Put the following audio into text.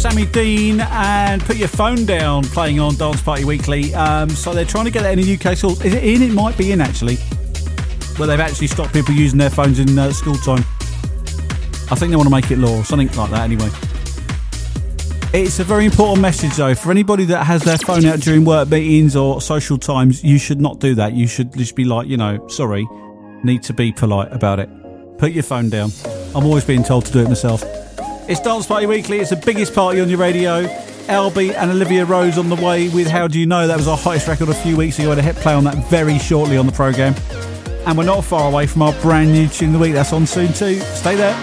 Sammy Dean and Put Your Phone Down playing on Dance Party Weekly. So they're trying to get that in the UK schools. Is it in? It might be in, actually. Where they've actually stopped people using their phones in school time. I think they want to make it law or something like that anyway. It's a very important message though. For anybody that has their phone out during work meetings or social times, you should not do that. You should just be like, sorry, need to be polite about it. Put your phone down. I'm always being told to do it myself. It's Dance Party Weekly. It's the biggest party on your radio. Albie and Olivia Rose on the way with How Do You Know? That was our hottest record a few weeks ago. I had a hit play on that very shortly on the programme. And we're not far away from our brand new tune of the week. That's on soon too. Stay there.